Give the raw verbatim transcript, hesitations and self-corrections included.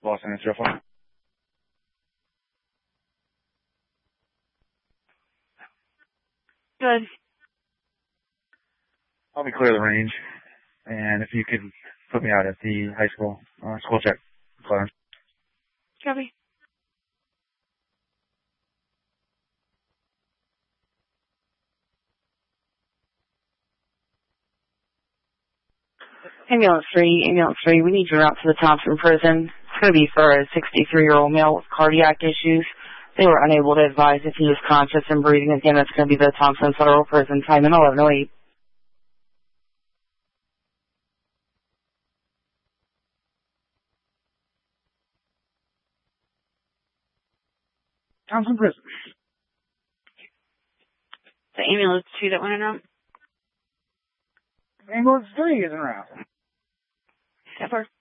Los Angeles zero four. Good. I'll be clear of the range. And if you could put me out at the high school, uh, school check. Clarence. Copy. Ambulance three, Ambulance three, we need you out to the Thompson prison. It's going to be for a sixty-three-year-old male with cardiac issues. They were unable to advise if he was conscious and breathing. Again, that's going to be the Thompson Federal Prison, time in eleven oh eight. Thompson prison. The ambulance two that went in route? Ambulance three isn't around. That part.